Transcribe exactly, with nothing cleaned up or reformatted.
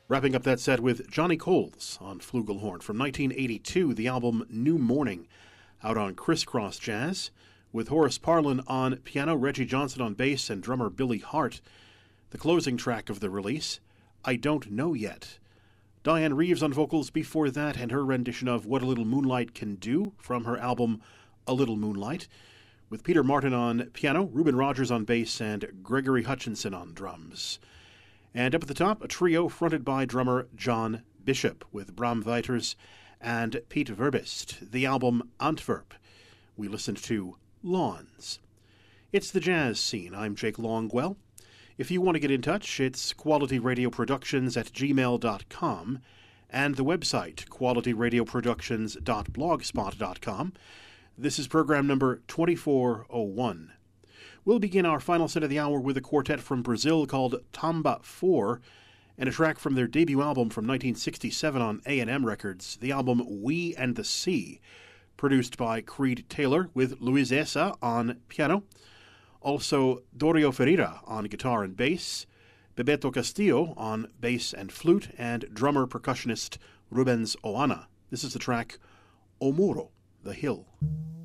Wrapping up that set with Johnny Coles on flugelhorn from nineteen eighty-two, the album New Morning, out on Crisscross Jazz, with Horace Parlan on piano, Reggie Johnson on bass, and drummer Billy Hart. The closing track of the release, I Don't Know Yet. Diane Reeves on vocals before that, and her rendition of What a Little Moonlight Can Do from her album A Little Moonlight, with Peter Martin on piano, Reuben Rogers on bass, and Gregory Hutchinson on drums. And up at the top, a trio fronted by drummer John Bishop, with Bram Weiters and Pete Verbist, the album Antwerp. We listened to Lawns. It's the jazz scene. I'm Jake Longwell. If you want to get in touch, it's quality radio productions at gmail dot com and the website quality radio productions dot blogspot dot com. This is program number twenty-four oh one. We'll begin our final set of the hour with a quartet from Brazil called Tamba four, and a track from their debut album from nineteen sixty-seven on A and M Records, the album We and the Sea, produced by Creed Taylor with Luiz Essa on piano, also Dorio Ferreira on guitar and bass, Bebeto Castillo on bass and flute, and drummer percussionist Rubens Oana. This is the track O Muro, the Hill.